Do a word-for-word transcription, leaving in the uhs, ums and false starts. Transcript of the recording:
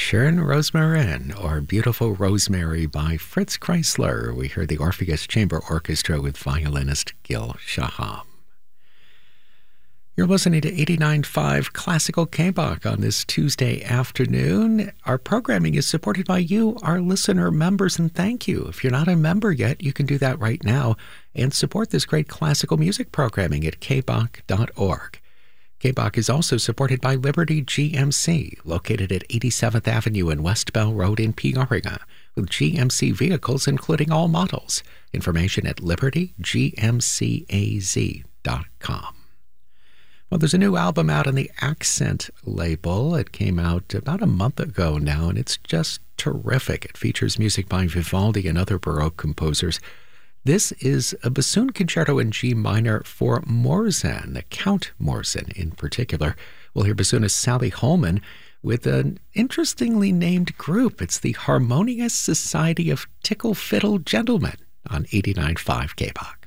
Schön Rosmarin, or Beautiful Rosemary by Fritz Kreisler. We heard the Orpheus Chamber Orchestra with violinist Gil Shaham. You're listening to eighty-nine point five Classical K-Bach on this Tuesday afternoon. Our programming is supported by you, our listener members, and thank you. If you're not a member yet, you can do that right now and support this great classical music programming at k bach dot org. K-Bach is also supported by Liberty G M C, located at eighty-seventh Avenue and West Bell Road in Peoria, with G M C vehicles including all models. Information at liberty g m c a z dot com. Well, there's a new album out on the Accent label. It came out about a month ago now, and it's just terrific. It features music by Vivaldi and other Baroque composers. This is a bassoon concerto in G minor for Morzin, Count Morzin in particular. We'll hear bassoonist Sally Holman with an interestingly named group. It's the Harmonious Society of Tickle Fiddle Gentlemen on eighty-nine point five K-Bach.